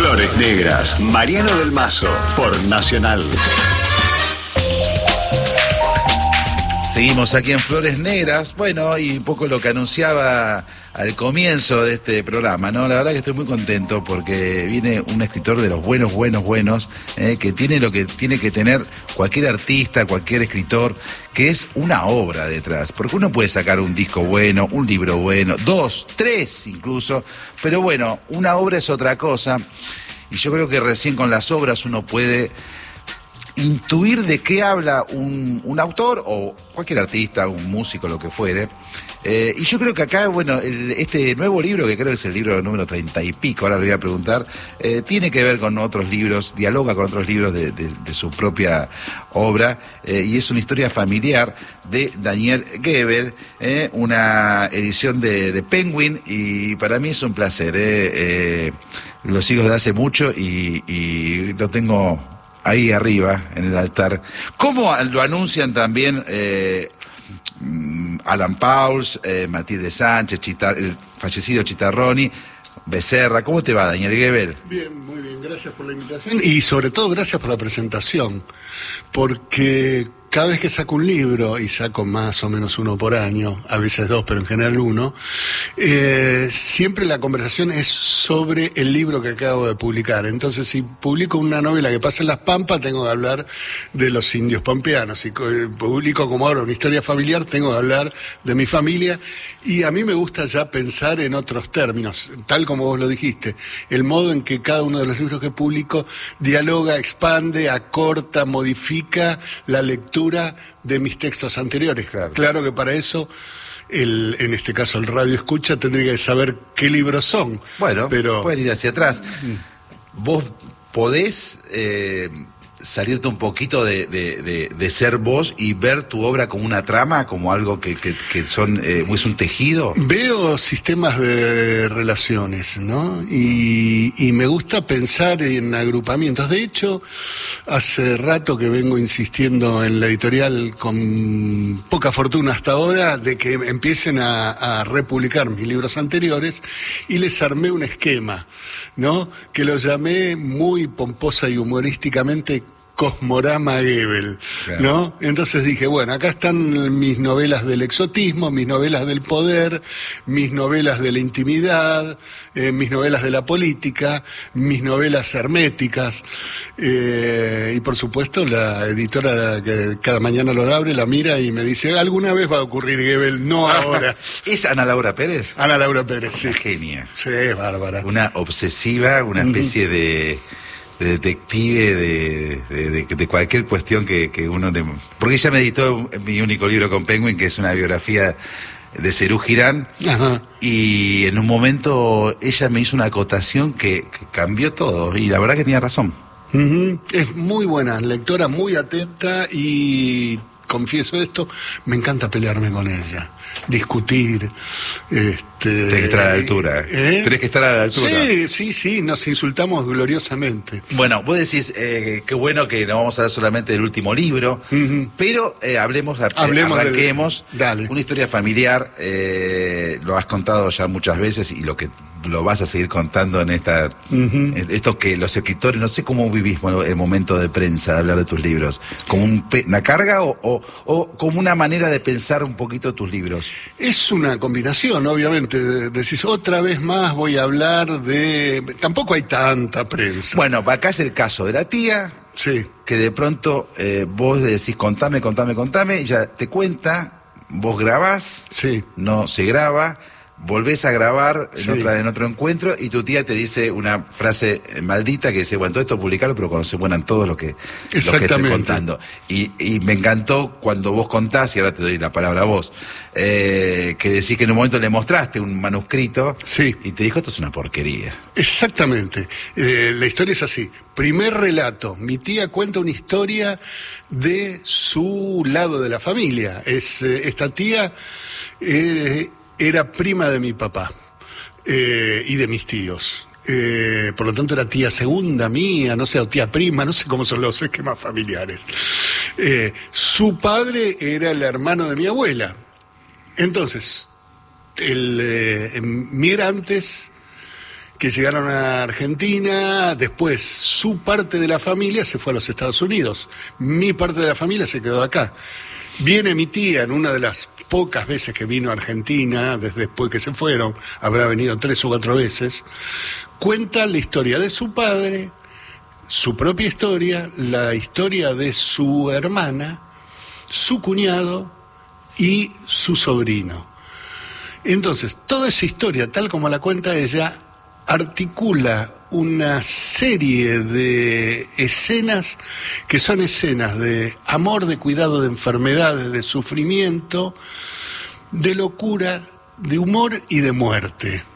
Flores Negras, Mariano del Mazo, por Nacional. Seguimos aquí en Flores Negras, bueno, y un poco lo que anunciaba al comienzo de este programa, ¿no? La verdad que estoy muy contento porque viene un escritor de los buenos, que tiene lo que tiene que tener cualquier artista, cualquier escritor, que es una obra detrás. Porque uno puede sacar un disco bueno, un libro bueno, 2, 3 incluso, pero bueno, una obra es otra cosa. Y yo creo que recién con las obras uno puede intuir de qué habla un autor o cualquier artista, un músico, lo que fuere. Y yo creo que acá, bueno, este nuevo libro, que creo que es el libro número 30 y pico, ahora le voy a preguntar, tiene que ver con otros libros, dialoga con otros libros de su propia obra, y es una historia familiar de Daniel Gebel, una edición de Penguin, y para mí es un placer. Lo sigo desde hace mucho y lo tengo ahí arriba, en el altar. ¿Cómo lo anuncian también Alan Pauls, Matilde Sánchez, el fallecido Chitarroni, Becerra? ¿Cómo te va, Daniel Gebel? Bien, muy bien, gracias por la invitación y sobre todo gracias por la presentación, porque cada vez que saco un libro, y saco más o menos uno por año, a veces dos, pero en general uno, siempre la conversación es sobre el libro que acabo de publicar. Entonces, si publico una novela que pasa en Las Pampas, tengo que hablar de los indios pampeanos. Si publico, como ahora, una historia familiar, tengo que hablar de mi familia. Y a mí me gusta ya pensar en otros términos, tal como vos lo dijiste, el modo en que cada uno de los libros que publico dialoga, expande, acorta, modifica la lectura de mis textos anteriores. Claro que para eso, en este caso el radio escucha, tendría que saber qué libros son. Bueno, pero pueden ir hacia atrás. Vos podés salirte un poquito de ser vos y ver tu obra como una trama, como algo que son es un tejido. Veo sistemas de relaciones, ¿no? Y me gusta pensar en agrupamientos. De hecho, hace rato que vengo insistiendo en la editorial, con poca fortuna hasta ahora, de que empiecen a republicar mis libros anteriores, y les armé un esquema, ¿no? Que lo llamé muy pomposa y humorísticamente Cosmorama Gebel, ¿no? Entonces dije, bueno, acá están mis novelas del exotismo, mis novelas del poder, mis novelas de la intimidad, mis novelas de la política, mis novelas herméticas, y por supuesto la editora que cada mañana lo abre, la mira y me dice, alguna vez va a ocurrir Gebel, no ahora. ¿Es Ana Laura Pérez? Ana Laura Pérez, sí. Una genia. Sí, bárbara. Una obsesiva, una especie de detective de cualquier cuestión que uno le... Porque ella me editó mi único libro con Penguin, que es una biografía de Serú Girán. Ajá. Y en un momento ella me hizo una acotación que cambió todo, y la verdad que tenía razón. Es muy buena lectora, muy atenta, y confieso esto, me encanta pelearme con ella, discutir. Tenés que estar a la altura. Tenés que estar a la altura. Sí, nos insultamos gloriosamente. Bueno, vos decís, qué bueno que no vamos a hablar solamente del último libro, pero arranquemos. Dale. Una historia familiar, lo has contado ya muchas veces, y lo vas a seguir contando en esto que los escritores, no sé cómo vivís el momento de prensa, de hablar de tus libros, como una carga o como una manera de pensar un poquito tus libros. Es una combinación, obviamente. Decís, otra vez más voy a hablar de... Tampoco hay tanta prensa. Bueno, acá es el caso de la tía, sí, que de pronto vos decís, contame, y ella te cuenta, vos grabás, sí, no se graba, volvés a grabar sí, en otro encuentro, y tu tía te dice una frase maldita que dice, bueno, todo esto publicarlo, pero cuando se mueran todos los que estoy contando. Y me encantó cuando vos contás, y ahora te doy la palabra a vos, que decís que en un momento le mostraste un manuscrito, sí, y te dijo, esto es una porquería. Exactamente. La historia es así. Primer relato, mi tía cuenta una historia de su lado de la familia. Esta tía era prima de mi papá y de mis tíos. Por lo tanto era tía segunda mía, no sé, o tía prima, no sé cómo son los esquemas familiares. Su padre era el hermano de mi abuela. Entonces, migrantes que llegaron a Argentina. Después su parte de la familia se fue a los Estados Unidos, mi parte de la familia se quedó acá. Viene mi tía en una de las pocas veces que vino a Argentina, desde después que se fueron, habrá venido 3 o 4 veces, cuenta la historia de su padre, su propia historia, la historia de su hermana, su cuñado y su sobrino. Entonces, toda esa historia, tal como la cuenta ella, articula una serie de escenas que son escenas de amor, de cuidado de enfermedades, de sufrimiento, de locura, de humor y de muerte.